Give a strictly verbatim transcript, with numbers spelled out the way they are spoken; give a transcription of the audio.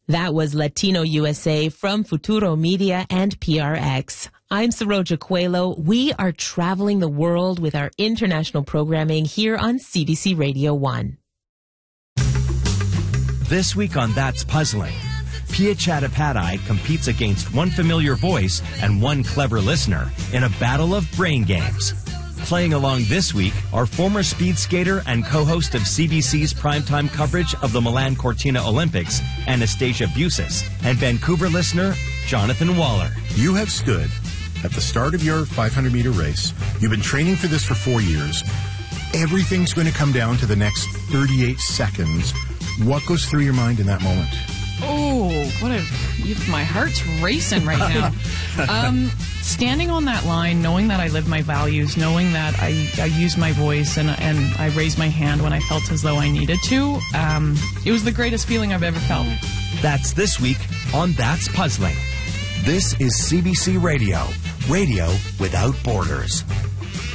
That was Latino U S A from Futuro Media and P R X. I'm Saroja Coelho. We are traveling the world with our international programming here on C B C Radio one. This week on That's Puzzling, Pia Chattopadhyay competes against one familiar voice and one clever listener in a battle of brain games. Playing along this week are former speed skater and co-host of C B C's primetime coverage of the Milan Cortina Olympics, Anastasia Busis, and Vancouver listener, Jonathan Waller. You have stood at the start of your five hundred meter race. You've been training for this for four years. Everything's going to come down to the next thirty-eight seconds. What goes through your mind in that moment? Oh, what a... My heart's racing right now. um, standing on that line, knowing that I live my values, knowing that I, I use my voice and, and I raised my hand when I felt as though I needed to, um, it was the greatest feeling I've ever felt. That's this week on That's Puzzling. This is C B C Radio. Radio without borders.